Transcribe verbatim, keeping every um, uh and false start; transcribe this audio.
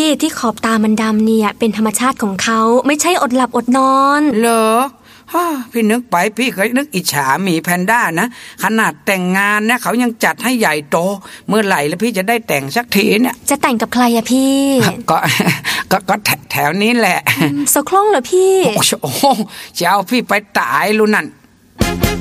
ที่ขอบตามันดำเนี่ยเป็นธรรมชาติของเขาไม่ใช่อดหลับอดนอนเหรอฮ่าพี่นึกไปพี่เคยนึกอิจฉาหมีแพนด้านะขนาดแต่งงานนะเขายังจัดให้ใหญ่โตเมื่อไหร่แล้วพี่จะได้แต่งสักทีเนี่ยจะแต่งกับใครอะพี่ก็ก็ก็แถวนี้แหละโซโครงเหรอพี่โอ้โหจะเอาพี่ไปตายรู้นั่น